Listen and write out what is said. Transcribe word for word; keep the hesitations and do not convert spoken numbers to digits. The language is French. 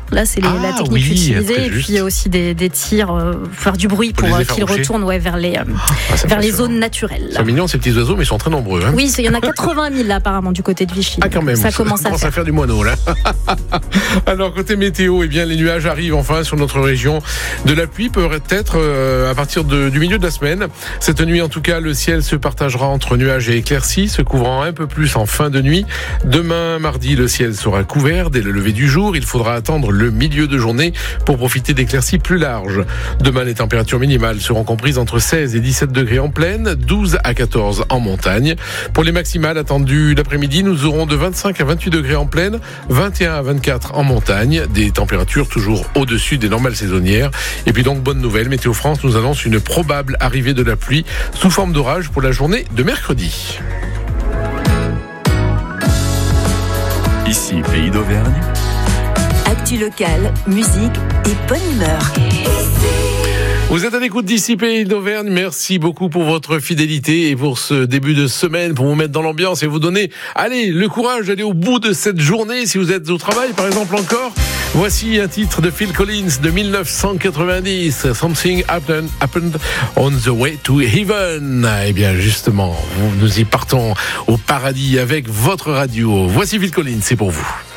Là, c'est les, ah, la technique oui, utilisée. Et puis, il y a aussi des, des tirs, euh, faire du bruit pour, pour euh, qu'ils retournent ouais, vers les, euh, ah, vers les zones naturelles. C'est mignon ces petits oiseaux, mais ils sont très nombreux. Hein. Oui, il y en a quatre-vingt mille là, apparemment du côté de Vichy. Ah, quand même. Ça commence, ça commence à, à faire du moineau là. Alors côté météo, eh bien les nuages arrivent enfin sur notre région. De la pluie peut-être euh, à partir de, du milieu de la semaine. Cette nuit en tout cas, le ciel se partagera entre nuages et éclaircies, se couvrant un peu plus en fin de nuit. Demain mardi, le ciel sera couvert dès le lever du jour. Il faudra attendre le milieu de journée pour profiter d'éclaircies plus larges. Demain, les températures minimales seront comprises entre seize et dix-sept degrés en plaine, douze à quatorze en montagne. Pour les maximales attendues l'après-midi, nous aurons de vingt-cinq à vingt-huit degrés en plaine, vingt et un à vingt-quatre en montagne. Des températures toujours au-dessus des normales saisonnières. Et puis donc, bonne nouvelle, Météo France nous annonce une probable arrivée de la pluie sous forme d'orage pour la journée de mercredi. Ici, Pays d'Auvergne. Actu locale, musique et bonne humeur. Vous êtes à l'écoute d'ici Pays d'Auvergne. Merci beaucoup pour votre fidélité et pour ce début de semaine, pour vous mettre dans l'ambiance et vous donner, allez, le courage d'aller au bout de cette journée si vous êtes au travail, par exemple encore. Voici un titre de Phil Collins de dix-neuf cent quatre-vingt-dix. Something happened, happened on the way to heaven. Eh bien, justement, nous y partons au paradis avec votre radio. Voici Phil Collins, c'est pour vous.